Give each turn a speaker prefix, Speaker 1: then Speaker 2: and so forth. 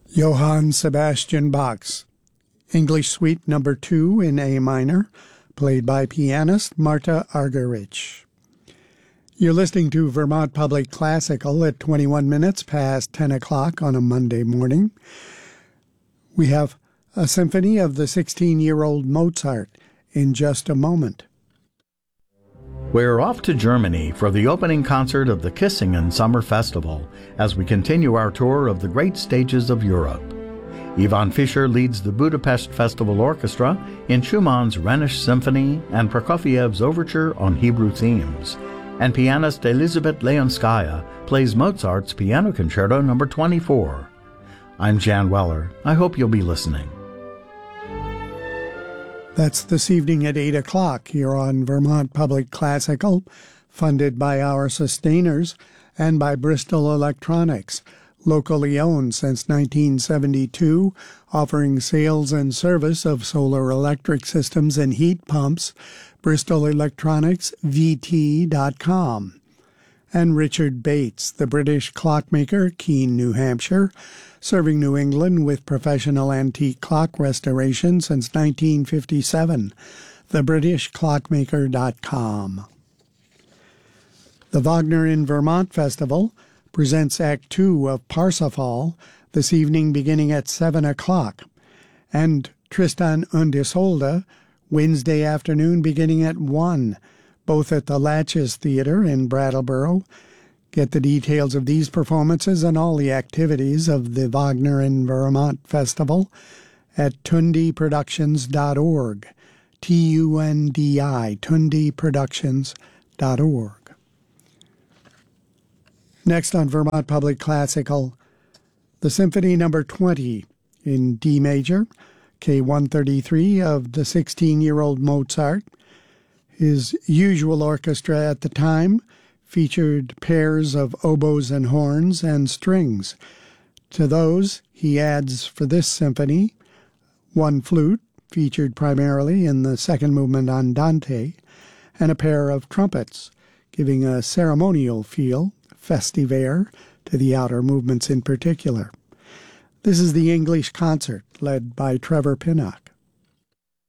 Speaker 1: Johann Sebastian Bach's English Suite No. 2 in A minor, played by pianist Marta Argerich. You're listening to Vermont Public Classical at 21 minutes past 10 o'clock on a Monday morning. We have a symphony of the 16-year-old Mozart in just a moment.
Speaker 2: We're off to Germany for the opening concert of the Kissingen Summer Festival as we continue our tour of the great stages of Europe. Ivan Fischer leads the Budapest Festival Orchestra in Schumann's Rhenish Symphony and Prokofiev's Overture on Hebrew themes, and pianist Elizabeth Leonskaya plays Mozart's Piano Concerto No. 24. I'm Jan Weller. I hope you'll be listening.
Speaker 1: That's this evening at 8 o'clock here on Vermont Public Classical, funded by our sustainers and by Bristol Electronics, locally owned since 1972, offering sales and service of solar electric systems and heat pumps, BristolElectronicsVT.com. And Richard Bates, the British clockmaker, Keene, New Hampshire, serving New England with professional antique clock restoration since 1957, thebritishclockmaker.com. The Wagner in Vermont Festival presents Act 2 of Parsifal this evening beginning at 7 o'clock, and Tristan und Isolde Wednesday afternoon beginning at 1, both at the Latches Theater in Brattleboro. Get the details of these performances and all the activities of the Wagner in Vermont Festival at tundiproductions.org, Tundi, tundiproductions.org. Next on Vermont Public Classical, the Symphony No. 20 in D major, K133 of the 16-year-old Mozart. His usual orchestra at the time featured pairs of oboes and horns and strings. To those, he adds for this symphony one flute, featured primarily in the second movement Andante, and a pair of trumpets, giving a ceremonial feel, festive air, to the outer movements in particular. This is the English Concert, led by Trevor Pinnock.